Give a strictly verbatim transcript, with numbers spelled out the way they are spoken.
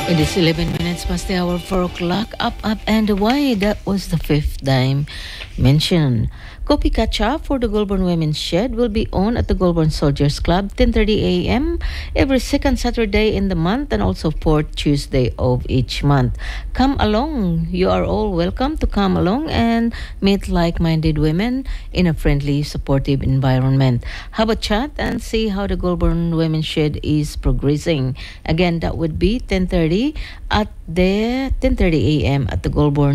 It is eleven minutes past the hour, four o'clock. Up, up, and away. That was the fifth time mentioned. Kopi Kacha for the Goulburn Women's Shed will be on at the Goulburn Soldiers Club, ten thirty a.m. every second Saturday in the month and also fourth Tuesday of each month. Come along. You are all welcome to come along and meet like-minded women in a friendly, supportive environment. Have a chat and see how the Goulburn Women's Shed is progressing. Again, that would be ten thirty at the ten thirty a.m. at the Goulburn